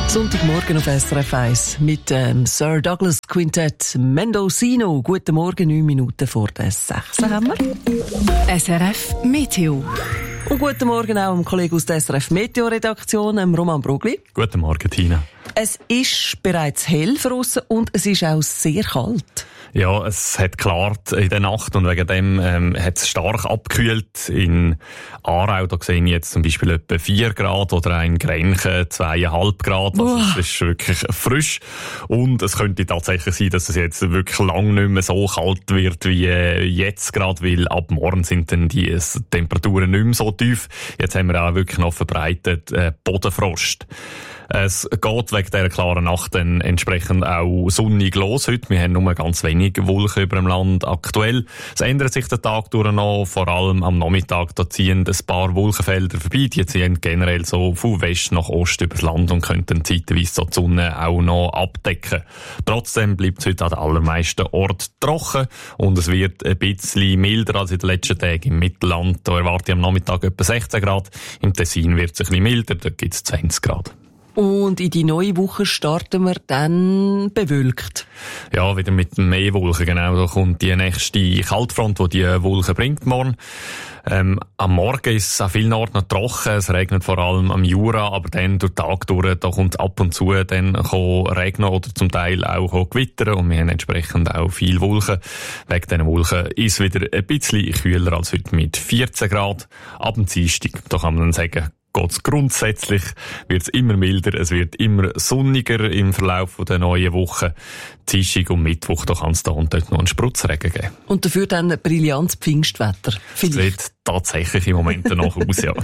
Sonntagmorgen auf SRF 1 mit dem Sir Douglas Quintett Mendocino. Guten Morgen, 9 Minuten vor der 6 haben wir. SRF Meteo. Und guten Morgen auch dem Kollegen aus der SRF Meteo-Redaktion, Roman Brugli. Guten Morgen, Tina. Es ist bereits hell draussen und es ist auch sehr kalt. Ja, es hat geklart in der Nacht und wegen dem hat es stark abgekühlt. In Aarau, da sehe ich jetzt zum Beispiel etwa 4 Grad oder in Grenchen 2,5 Grad. Also es ist wirklich frisch. Und es könnte tatsächlich sein, dass es jetzt wirklich lang nicht mehr so kalt wird wie jetzt gerade, weil ab morgen sind dann die Temperaturen nicht mehr so tief. Jetzt haben wir auch wirklich noch verbreitet Bodenfrost. Es geht wegen dieser klaren Nacht dann entsprechend auch sonnig los heute. Wir haben nur ganz wenig Wolken über dem Land aktuell. Es ändert sich der Tag durch noch, vor allem am Nachmittag. Da ziehen ein paar Wolkenfelder vorbei. Die ziehen generell so von West nach Ost übers Land und könnten zeitweise so die Sonne auch noch abdecken. Trotzdem bleibt es heute an den allermeisten Orten trocken und es wird ein bisschen milder als in den letzten Tagen im Mittelland. Da erwarte ich am Nachmittag etwa 16 Grad. Im Tessin wird es ein bisschen milder, da gibt es 20 Grad. Und in die neue Woche starten wir dann bewölkt. Ja, wieder mit mehr Wolken, genau. Da kommt die nächste Kaltfront, die die Wolken bringt morgen. Am Morgen ist es an vielen Orten noch trocken. Es regnet vor allem am Jura, aber dann durch den Tag durch, da kommt ab und zu dann regnen oder zum Teil auch gewittern und wir haben entsprechend auch viel Wolken. Wegen diesen Wolken ist es wieder ein bisschen kühler als heute mit 14 Grad. Ab dem Dienstag, da kann man dann sagen, geht's grundsätzlich, wird's immer milder, es wird immer sonniger im Verlauf der neuen Woche. Dienstag und Mittwoch, da kann es da und dort noch einen Spritzregen geben. Und dafür dann ein brillantes Pfingstwetter. Das sieht tatsächlich im Moment danach aus, ja.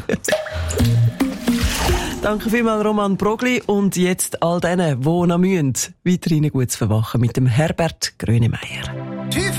Danke vielmals, Roman Brogli. Und jetzt all denen, die noch müssen, weiterhin gut zu verwachen mit dem Herbert Grönemeyer.